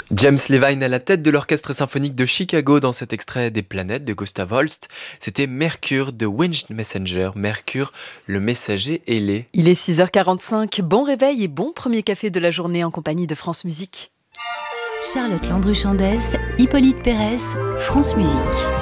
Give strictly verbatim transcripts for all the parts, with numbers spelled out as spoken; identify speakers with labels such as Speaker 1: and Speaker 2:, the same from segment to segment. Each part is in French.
Speaker 1: James Levine à la tête de l'Orchestre symphonique de Chicago dans cet extrait des planètes de Gustav Holst. C'était Mercure de Winged Messenger, Mercure, le messager ailé.
Speaker 2: Il est six heures quarante-cinq, bon réveil et bon premier café de la journée en compagnie de France Musique.
Speaker 3: Charlotte Landru-Chandès, Hippolyte Pérez, France Musique.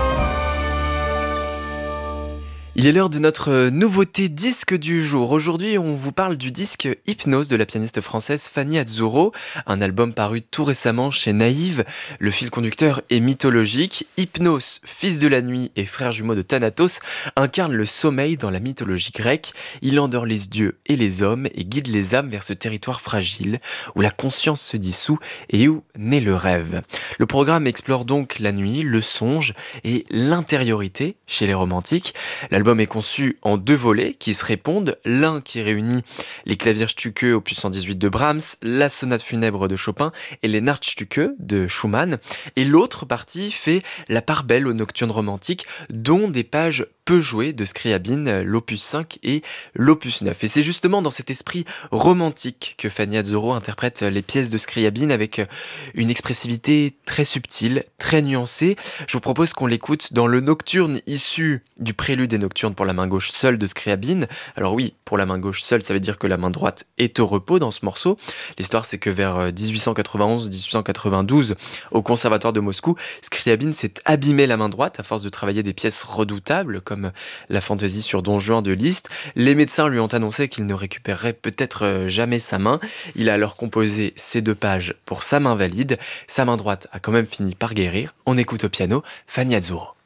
Speaker 1: Il est l'heure de notre nouveauté disque du jour. Aujourd'hui, on vous parle du disque Hypnose de la pianiste française Fanny Azzurro, un album paru tout récemment chez Naïve. Le fil conducteur est mythologique. Hypnos, fils de la nuit et frère jumeau de Thanatos, incarne le sommeil dans la mythologie grecque. Il endort les dieux et les hommes et guide les âmes vers ce territoire fragile où la conscience se dissout et où naît le rêve. Le programme explore donc la nuit, le songe et l'intériorité chez les romantiques. L'album est conçu en deux volets qui se répondent, l'un qui réunit les Klavierstücke opus cent dix-huit de Brahms, la sonate funèbre de Chopin et les Nachtstücke de Schumann, et l'autre partie fait la part belle aux nocturnes romantiques, dont des pages peu jouées de Scriabine, l'opus cinq et l'opus neuf. Et c'est justement dans cet esprit romantique que Fanny Azzurro interprète les pièces de Scriabine avec une expressivité très subtile, très nuancée. Je vous propose qu'on l'écoute dans le nocturne issu du prélude des nocturnes pour la main gauche seule de Scriabine. Alors oui, pour la main gauche seule, ça veut dire que la main droite est au repos dans ce morceau. L'histoire, c'est que vers dix-huit cent quatre-vingt-onze dix-huit cent quatre-vingt-douze, au conservatoire de Moscou, Scriabine s'est abîmé la main droite à force de travailler des pièces redoutables comme la fantaisie sur Don Juan de Liszt. Les médecins lui ont annoncé qu'il ne récupérerait peut-être jamais sa main. Il a alors composé ces deux pages pour sa main valide. Sa main droite a quand même fini par guérir. On écoute au piano Fanny Azzurro.